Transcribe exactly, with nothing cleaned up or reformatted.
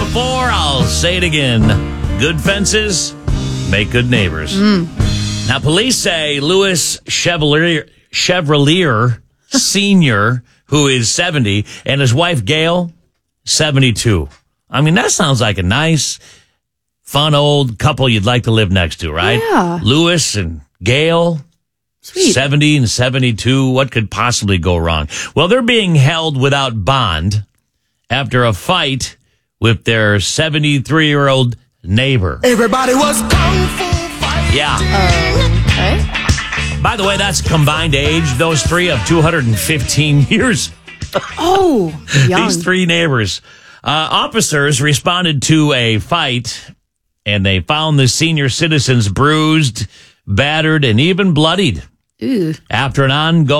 before, I'll say it again. Good fences make good neighbors. Mm. Now, police say Louis Chevalier, Chevalier Senior, who is seventy, and his wife, Gail, seventy-two. I mean, that sounds like a nice, fun old couple you'd like to live next to, right? Yeah. Louis and Gail. Sweet. seventy and seventy-two. What could possibly go wrong? Well, they're being held without bond after a fight with their seventy-three-year-old neighbor. Everybody was kung fu fighting. Yeah. Okay. By the way, that's combined age, those three, of two hundred fifteen years. Oh, young. These three neighbors. Uh, officers responded to a fight, and they found the senior citizens bruised, battered, and even bloodied. Ew. After an ongoing